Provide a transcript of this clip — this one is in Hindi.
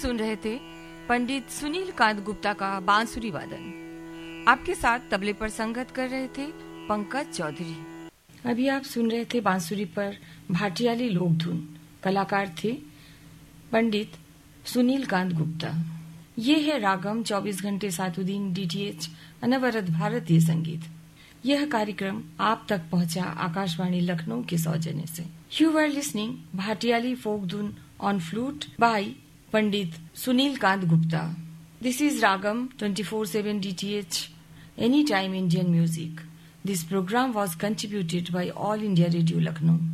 सुन रहे थे पंडित सुनील कांत गुप्ता का बांसुरी वादन। आपके साथ तबले पर संगत कर रहे थे पंकज चौधरी। अभी आप सुन रहे थे बांसुरी पर भाटियाली लोक धुन। कलाकार थे पंडित सुनील कांत गुप्ता। ये है रागम 24 घंटे सातों दिन DTH अनवरत भारतीय संगीत। यह कार्यक्रम आप तक पहुंचा आकाशवाणी लखनऊ के सौजन्य से। यू आर लिसनिंग भाटियाली फोक धुन on flute bye Pandit Sunil Kant Gupta. This is Ragam 24/7 DTH Anytime Indian Music. This program was contributed by All India Radio Lucknow.